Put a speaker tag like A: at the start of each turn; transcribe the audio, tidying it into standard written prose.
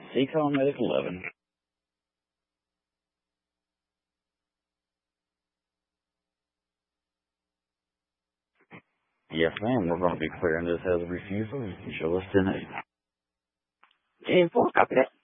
A: Seacon Medic 11. Yes, ma'am. We're going to be clearing this as a refusal. You show us 10-8.
B: 10-4, copy that.